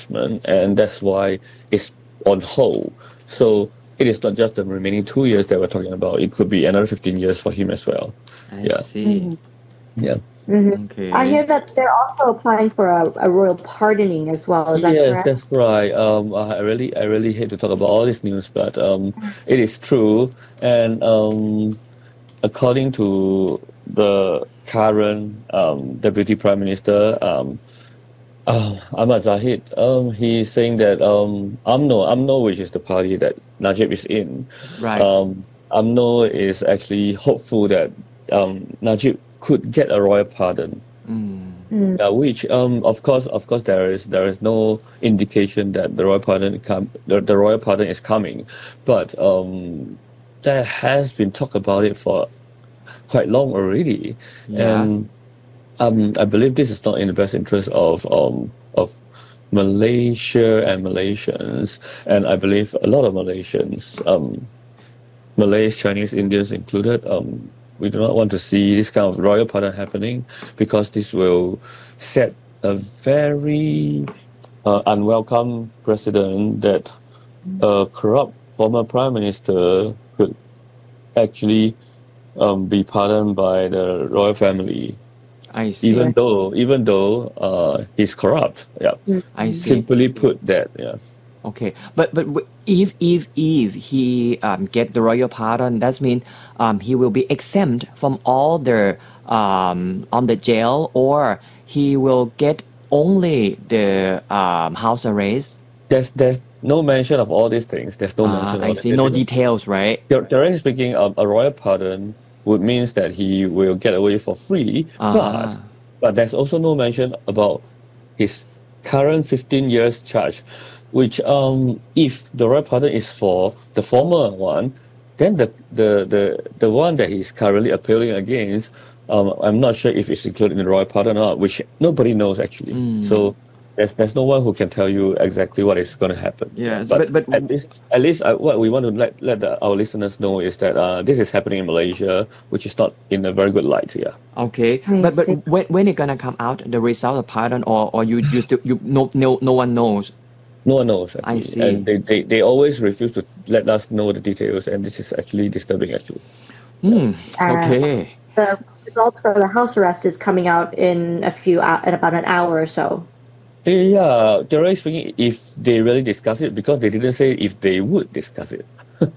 judgment, and that's why it's on hold. So it is not just the remaining 2 years that we're talking about. It could be another 15 years for him as well. I Yeah. see. Yeah. Okay. I hear that they're also applying for a royal pardoning as well. Is that Yes, correct? that's right. I really hate to talk about all this news, but it is true. And according to the current Deputy Prime Minister, Ahmad Zahid, he's saying that UMNO, which is the party that Najib is in, Right. UMNO is actually hopeful that Najib could get a royal pardon. Which of course there is no indication that the royal pardon is coming, but there has been talk about it for quite long already. Yeah. And I believe this is not in the best interest of Malaysia and Malaysians, and I believe a lot of Malaysians, Malays, Chinese, Indians included, we do not want to see this kind of royal pardon happening, because this will set a very unwelcome precedent that a corrupt former prime minister could actually be pardoned by the royal family, I see. even though he's corrupt. Yeah. I see. Simply put, that. Yeah. Okay, but if he get the royal pardon, that means he will be exempt from all the on the jail, or he will get only the house arrest. There's no mention of all these things. There's no mention. I see. No details, right? Theoretically speaking, a royal pardon would means that he will get away for free, but there's also no mention about his current 15 years charge, which if the royal pardon is for the former one, then the one that he's currently appealing against, I'm not sure if it's included in the royal pardon or not, which nobody knows actually. So there's no one who can tell you exactly what is going to happen. Yes, but but at least what we want to let our listeners know is that this is happening in Malaysia, which is not in a very good light. Yeah. Okay, I but see. when it gonna come out, the result of pardon, or you still no one knows. No one knows. Actually. I see. And they always refuse to let us know the details, and this is actually disturbing. Actually. Okay. The results for the house arrest is coming out in about an hour or so. Yeah, generally speaking, if they really discuss it, because they didn't say if they would discuss it.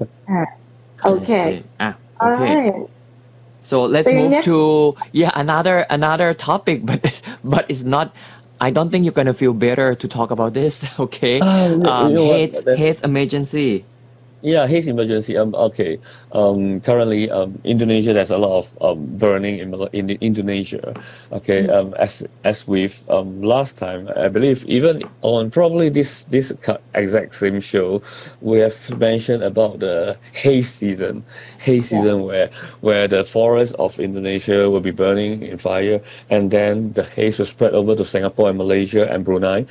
Okay. I see. All Okay. right. So let's So your move next- to another topic, but it's not. I don't think you're gonna feel better to talk about this. Okay. You know what? Hates emergency. Yeah, haze emergency. Okay. Currently, Indonesia, there's a lot of burning in Indonesia. Okay. As with last time, I believe even on probably this exact same show, we have mentioned about the haze season. Where the forest of Indonesia will be burning in fire, and then the haze will spread over to Singapore and Malaysia and Brunei,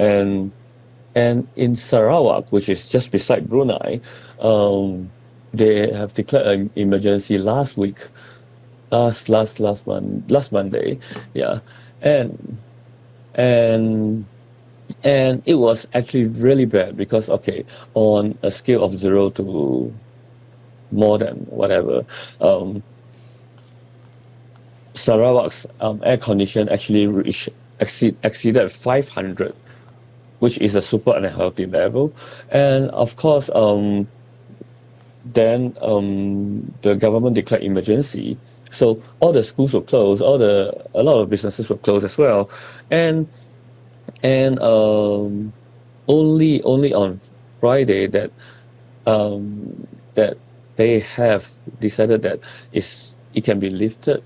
and in Sarawak, which is just beside Brunei, they have declared an emergency last Monday, yeah, and it was actually really bad, because on a scale of 0 to more than whatever, Sarawak's air condition actually exceeded 500. Which is a super unhealthy level, and of course, then the government declared emergency, so all the schools were closed, a lot of businesses were closed as well, and only on Friday that they have decided that it can be lifted.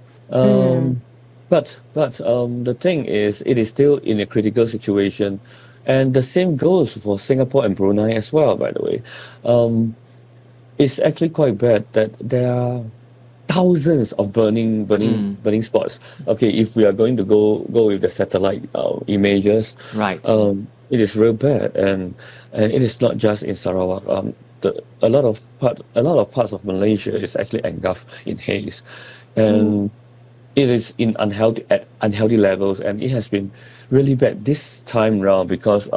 But the thing is, it is still in a critical situation, and the same goes for Singapore and Brunei as well. By the way, it's actually quite bad that there are thousands of burning spots. Okay, if we are going to go with the satellite images, Right. It is real bad, and it is not just in Sarawak. A lot of parts of Malaysia is actually engulfed in haze, and it is in unhealthy levels, and it has been really bad this time round, because